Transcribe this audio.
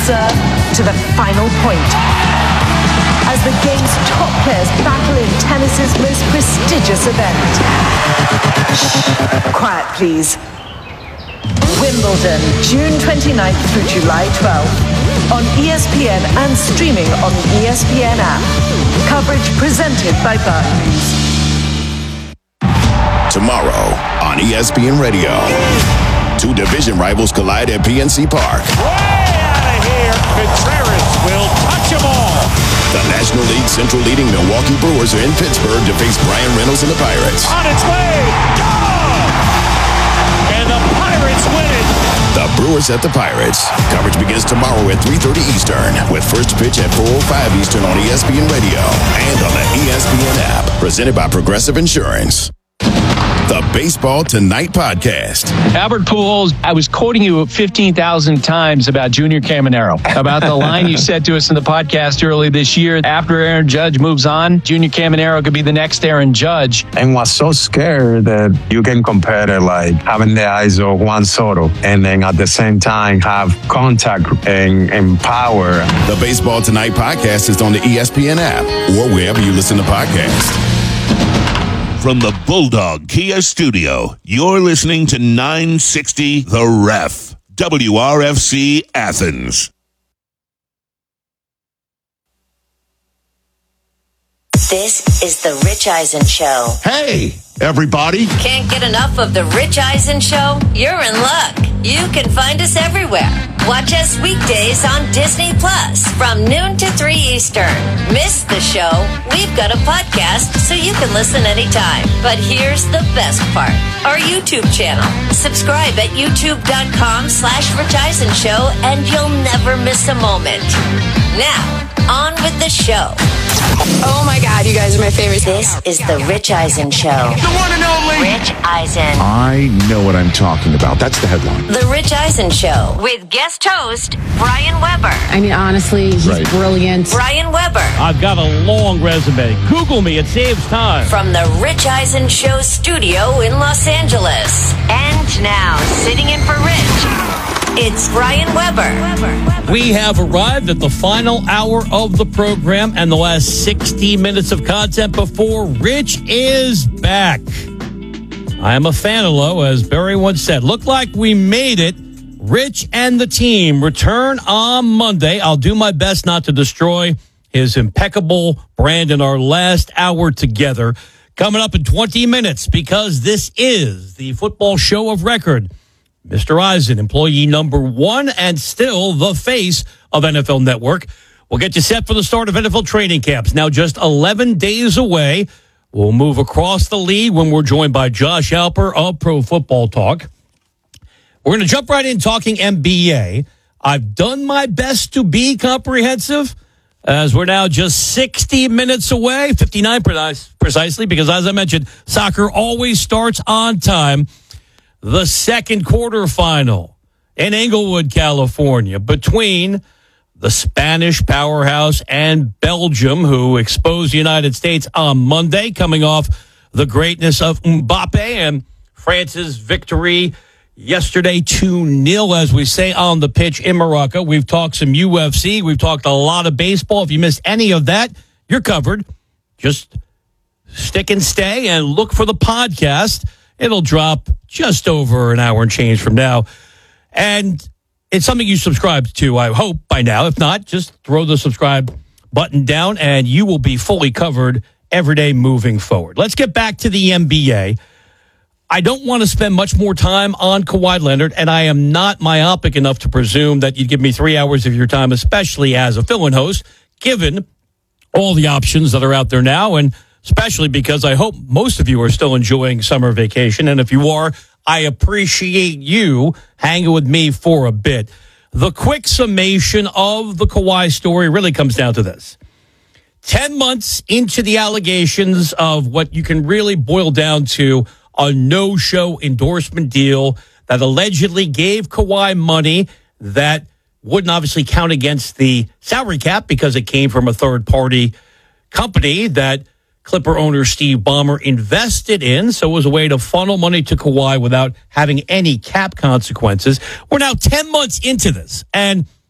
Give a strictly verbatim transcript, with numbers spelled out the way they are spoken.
serve to the final point. As the game's top players battle in tennis's most prestigious event. Shh, quiet please. Wimbledon, June twenty-ninth through July twelfth. On E S P N and streaming on the E S P N app. Coverage presented by Barclays. Tomorrow on E S P N Radio. Two division rivals collide at P N C Park. Way out of here. Contreras will touch them all. The National League Central leading Milwaukee Brewers are in Pittsburgh to face Brian Reynolds and the Pirates. On its way. Gone! And the Pirates win it. The Brewers at the Pirates. Coverage begins tomorrow at three thirty Eastern with first pitch at four oh five Eastern on E S P N Radio and on the E S P N app. Presented by Progressive Insurance. The Baseball Tonight podcast. Albert Pujols, I was quoting you fifteen thousand times about Junior Caminero, about the line you said to us in the podcast early this year. After Aaron Judge moves on, Junior Caminero could be the next Aaron Judge. And was so scared that you can compare it like having the eyes of Juan Soto and then at the same time have contact and, and power. The Baseball Tonight podcast is on the E S P N app or wherever you listen to podcasts. From the Bulldog Kia Studio, you're listening to nine sixty The Ref, W R F C Athens. This is the Rich Eisen Show. Hey, everybody. Can't get enough of the Rich Eisen Show? You're in luck. You can find us everywhere. Watch us weekdays on Disney Plus from noon to three Eastern. Miss the show? We've got a podcast so you can listen anytime. But here's the best part. Our YouTube channel. Subscribe at youtube.com slash Rich Eisen Show and you'll never miss a moment. Now, on with the show. Oh my God, you guys are my favorite. This is the Rich Eisen Show. The one and only Rich Eisen. I know what I'm talking about. That's the headline. The Rich Eisen Show with guest host Brian Weber. I mean, honestly, he's Right. brilliant. Brian Weber. I've got a long resume. Google me. It saves time. From the Rich Eisen Show studio in Los Angeles. And now, sitting in for Rich, it's Brian Weber. We have arrived at the final hour of the program and the last sixty minutes of content before Rich is back. I am a fan of Lo, as Barry once said. Look like we made it. Rich and the team return on Monday. I'll do my best not to destroy his impeccable brand in our last hour together. Coming up in twenty minutes, because this is the football show of record. Mister Eisen, employee number one and still the face of N F L Network. We'll get you set for the start of N F L training camps. Now just eleven days away. We'll move across the league when we're joined by Josh Alper of Pro Football Talk. We're going to jump right in talking N B A. I've done my best to be comprehensive as we're now just sixty minutes away, fifty-nine precisely, because as I mentioned, soccer always starts on time. The second quarterfinal in Inglewood, California, between the Spanish powerhouse and Belgium, who exposed the United States on Monday, coming off the greatness of Mbappe and France's victory yesterday two nil, as we say on the pitch in Morocco. We've talked some U F C. We've talked a lot of baseball. If you missed any of that, you're covered. Just stick and stay and look for the podcast. It'll drop just over an hour and change from now. And it's something you subscribe to, I hope, by now. If not, just throw the subscribe button down and you will be fully covered every day moving forward. Let's get back to the N B A. I don't want to spend much more time on Kawhi Leonard, and I am not myopic enough to presume that you'd give me three hours of your time, especially as a fill-in host, given all the options that are out there now, and especially because I hope most of you are still enjoying summer vacation. And if you are, I appreciate you hanging with me for a bit. The quick summation of the Kawhi story really comes down to this. Ten months into the allegations of what you can really boil down to a no-show endorsement deal that allegedly gave Kawhi money that wouldn't obviously count against the salary cap because it came from a third-party company that Clipper owner Steve Ballmer invested in, so it was a way to funnel money to Kawhi without having any cap consequences. We're now ten months into this, and